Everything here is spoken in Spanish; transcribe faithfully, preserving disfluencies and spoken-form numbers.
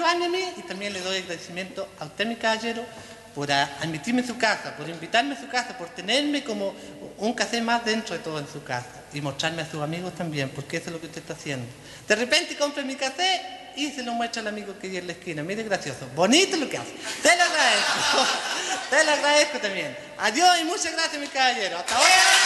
muchos años a mí y también le doy agradecimiento a usted, mi caballero, por admitirme en su casa, por invitarme a su casa, por tenerme como un café más dentro de todo en su casa y mostrarme a sus amigos también, porque eso es lo que usted está haciendo. De repente compra mi café y se lo muestra al amigo que hay en la esquina. Mire, gracioso, bonito lo que hace. Te lo agradezco, te lo agradezco también. Adiós y muchas gracias, mi caballero. Hasta ahora.